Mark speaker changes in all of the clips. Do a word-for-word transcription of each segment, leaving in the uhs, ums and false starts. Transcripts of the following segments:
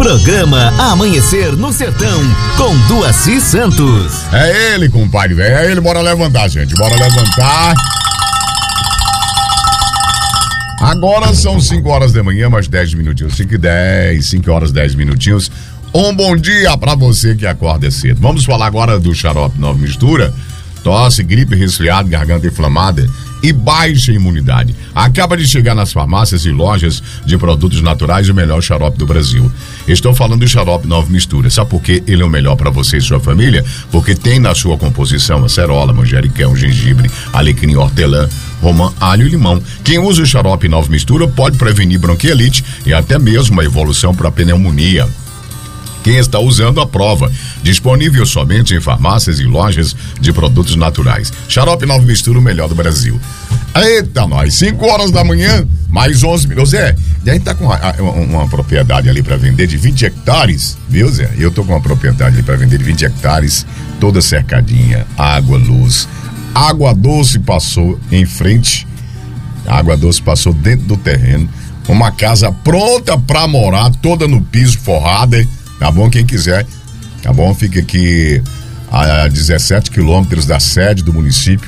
Speaker 1: Programa Amanhecer no Sertão, com Duaci Santos.
Speaker 2: É ele, compadre, velho. É ele, bora levantar, gente. Bora levantar. Agora são cinco horas da manhã, mais dez minutinhos. cinco e dez, cinco horas, dez minutinhos. Um bom dia pra você que acorda cedo. Vamos falar agora do xarope Nova Mistura. Tosse, gripe, resfriado, garganta inflamada e baixa imunidade. Acaba de chegar nas farmácias e lojas de produtos naturais o melhor xarope do Brasil. Estou falando do xarope Nova Mistura. Sabe por que ele é o melhor para você e sua família? Porque tem na sua composição acerola, manjericão, gengibre, alecrim, hortelã, romã, alho e limão. Quem usa o xarope Nova Mistura pode prevenir bronquiolite e até mesmo uma evolução para pneumonia. Quem está usando a prova, disponível somente em farmácias e lojas de produtos naturais. Xarope Nova Mistura, o melhor do Brasil. Eita, nós, cinco horas da manhã, mais onze minutos. Zé, a gente tá com uma, uma, uma propriedade ali para vender de vinte hectares, viu, Zé? Eu tô com uma propriedade ali para vender de vinte hectares, toda cercadinha, água, luz. Água doce passou em frente, a água doce passou dentro do terreno, uma casa pronta para morar, toda no piso, forrada. Tá bom? Quem quiser, tá bom? Fica aqui a dezessete quilômetros da sede do município,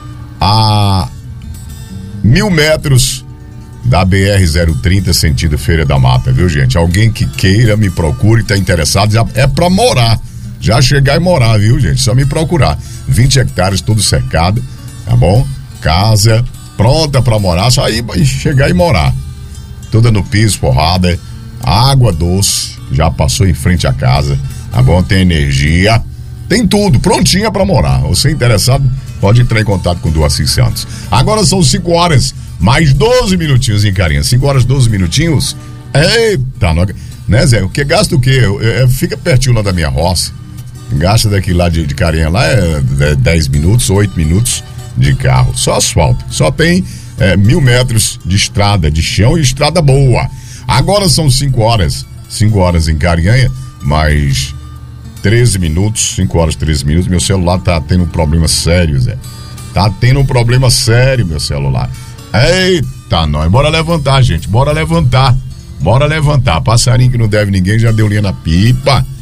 Speaker 2: a mil metros da B R zero trinta, sentido Feira da Mata, viu, gente? Alguém que queira, me procure, tá interessado, já é pra morar. Já chegar e morar, viu, gente? Só me procurar. vinte hectares, tudo cercado, tá bom? Casa pronta pra morar, só ir chegar e morar. Toda no piso, porrada, água doce. Já passou em frente à casa, tá bom? Tem energia, tem tudo, prontinha pra morar. Você interessado, pode entrar em contato com o Duaci Santos. Agora são cinco horas, mais doze minutinhos, hein, carinha? cinco horas, doze minutinhos. Eita, não... né, Zé? O que gasta o quê? É, é, fica pertinho lá da minha roça. Gasta daqui lá de, de carinha lá é, é dez minutos, oito minutos de carro. Só asfalto. Só tem é, mil metros de estrada, de chão e estrada boa. Agora são cinco horas. cinco horas em Carinhanha, mais treze minutos, cinco horas, treze minutos. Meu celular tá tendo um problema sério, Zé. Tá tendo um problema sério, meu celular. Eita, nós. Bora levantar, gente. Bora levantar. Bora levantar. Passarinho que não deve ninguém já deu linha na pipa.